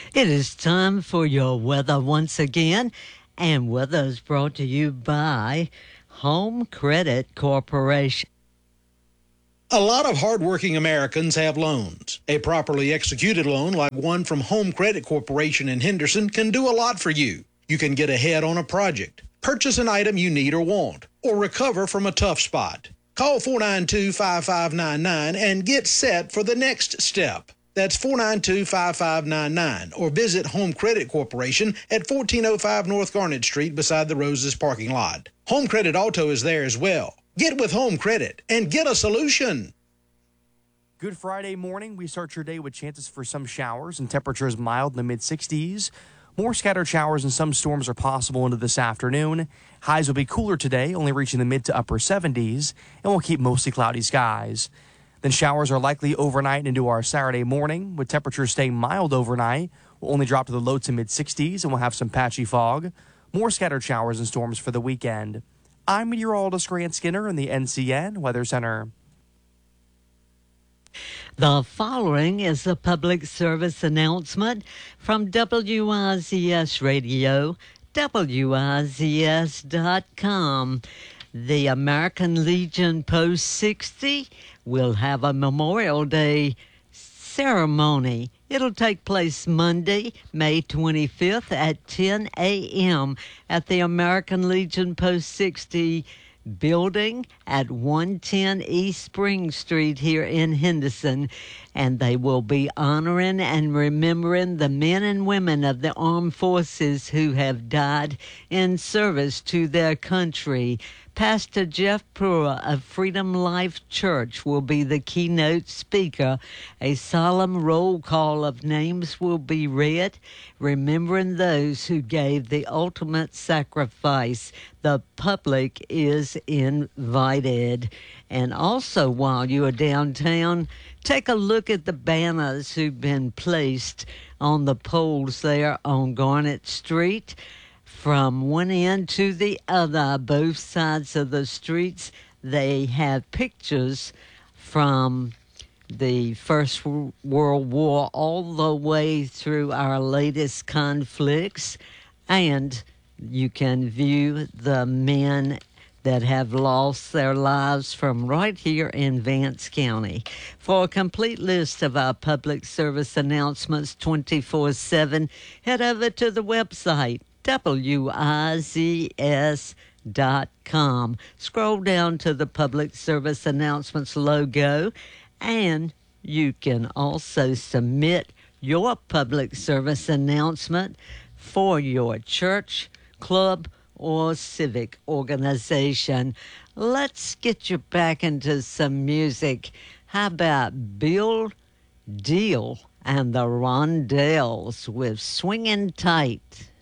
It is time for your weather once again, and weather is brought to you by Home Credit Corporation. A lot of hardworking Americans have loans. A properly executed loan like one from Home Credit Corporation in Henderson can do a lot for you. You can get ahead on a project, purchase an item you need or want, or recover from a tough spot. Call 492-5599 and get set for the next step. That's 492-5599 or visit Home Credit Corporation at 1405 North Garnet Street beside the Roses parking lot. Home Credit Auto is there as well. Get with Home Credit and get a solution. Good Friday morning. We start your day with chances for some showers and temperatures mild in the mid-60s. More scattered showers and some storms are possible into this afternoon. Highs will be cooler today, only reaching the mid to upper 70s, and we'll keep mostly cloudy skies. Then showers are likely overnight into our Saturday morning, with temperatures staying mild overnight. We'll only drop to the low to mid-60s, and we'll have some patchy fog. More scattered showers and storms for the weekend. I'm meteorologist Grant Skinner in the NCN Weather Center. The following is a public service announcement from WIZS Radio, WIZS.com. The American Legion Post 60 will have a Memorial Day ceremony. It'll take place Monday, May 25th at 10 a.m. at the American Legion Post 60 building at 110 East Spring Street here in Henderson, and they will be honoring and remembering the men and women of the armed forces who have died in service to their country. Pastor Jeff Pruitt of Freedom Life Church will be the keynote speaker. A solemn roll call of names will be read, remembering those who gave the ultimate sacrifice. The public is invited. And also, while you are downtown, take a look at the banners who've been placed on the poles there on Garnet Street. From one end to the other, both sides of the streets, they have pictures from the First World War all the way through our latest conflicts. And you can view the men that have lost their lives from right here in Vance County. For a complete list of our public service announcements 24/7, head over to the website WIZS.com. Scroll down to the public service announcements logo, and you can also submit your public service announcement for your church, club, or civic organization. Let's get you back into some music. How about Bill Deal and the Rondells with Swingin' Tight?